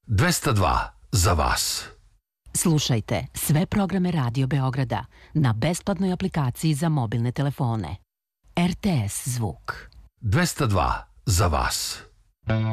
202 za vas. Slušajte sve programe Radio Beograda na besplatnoj aplikaciji za mobilne telefone. RTS Zvuk. 202 za vas.